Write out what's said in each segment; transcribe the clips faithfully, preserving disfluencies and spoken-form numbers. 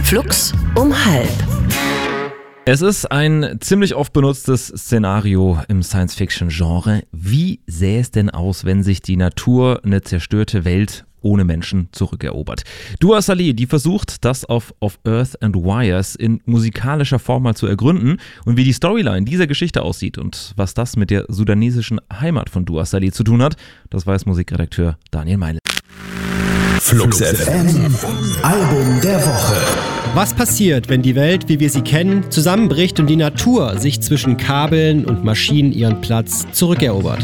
Flux um halb. Es ist ein ziemlich oft benutztes Szenario im Science-Fiction-Genre. Wie sähe es denn aus, wenn sich die Natur eine zerstörte Welt ohne Menschen zurückerobert? Dua Saleh, die versucht, das auf, auf Earth and Wires in musikalischer Form mal zu ergründen und wie die Storyline dieser Geschichte aussieht und was das mit der sudanesischen Heimat von Dua Saleh zu tun hat, das weiß Musikredakteur Daniel Meile. Flux F M, Album der Woche. Was passiert, wenn die Welt, wie wir sie kennen, zusammenbricht und die Natur sich zwischen Kabeln und Maschinen ihren Platz zurückerobert?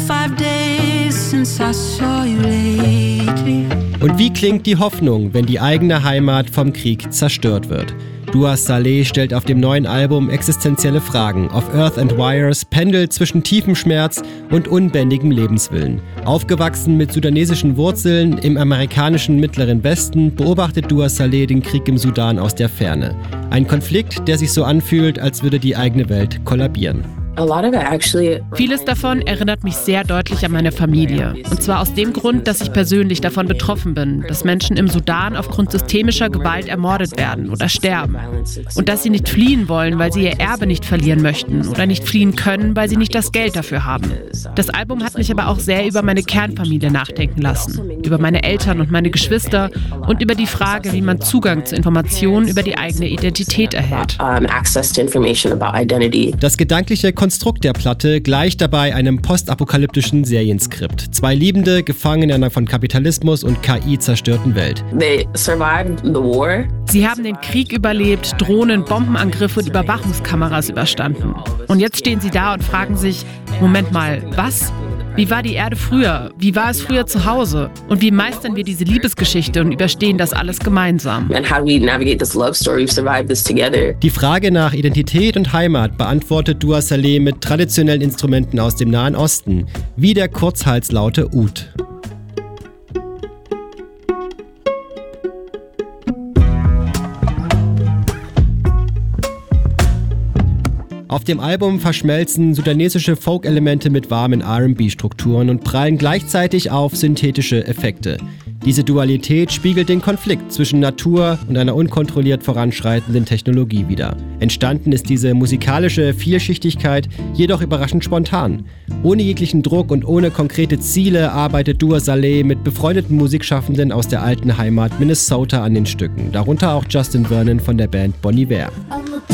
Und wie klingt die Hoffnung, wenn die eigene Heimat vom Krieg zerstört wird? Dua Saleh stellt auf dem neuen Album existenzielle Fragen. Auf Earth and Wires pendelt zwischen tiefem Schmerz und unbändigem Lebenswillen. Aufgewachsen mit sudanesischen Wurzeln im amerikanischen Mittleren Westen, beobachtet Dua Saleh den Krieg im Sudan aus der Ferne. Ein Konflikt, der sich so anfühlt, als würde die eigene Welt kollabieren. Vieles davon erinnert mich sehr deutlich an meine Familie. Und zwar aus dem Grund, dass ich persönlich davon betroffen bin, dass Menschen im Sudan aufgrund systemischer Gewalt ermordet werden oder sterben. Und dass sie nicht fliehen wollen, weil sie ihr Erbe nicht verlieren möchten oder nicht fliehen können, weil sie nicht das Geld dafür haben. Das Album hat mich aber auch sehr über meine Kernfamilie nachdenken lassen, über meine Eltern und meine Geschwister und über die Frage, wie man Zugang zu Informationen über die eigene Identität erhält. Das gedankliche Konstrukt der Platte gleicht dabei einem postapokalyptischen Serienskript. Zwei Liebende, gefangen in einer von Kapitalismus und K I zerstörten Welt. Sie haben den Krieg überlebt, Drohnen, Bombenangriffe und Überwachungskameras überstanden. Und jetzt stehen sie da und fragen sich, Moment mal, was? Wie war die Erde früher? Wie war es früher zu Hause? Und wie meistern wir diese Liebesgeschichte und überstehen das alles gemeinsam? Die Frage nach Identität und Heimat beantwortet Dua Saleh mit traditionellen Instrumenten aus dem Nahen Osten, wie der Kurzhalslaute Oud. Auf dem Album verschmelzen sudanesische Folk-Elemente mit warmen R and B-Strukturen und prallen gleichzeitig auf synthetische Effekte. Diese Dualität spiegelt den Konflikt zwischen Natur und einer unkontrolliert voranschreitenden Technologie wider. Entstanden ist diese musikalische Vielschichtigkeit jedoch überraschend spontan. Ohne jeglichen Druck und ohne konkrete Ziele arbeitet Dua Saleh mit befreundeten Musikschaffenden aus der alten Heimat Minnesota an den Stücken, darunter auch Justin Vernon von der Band Bon Iver.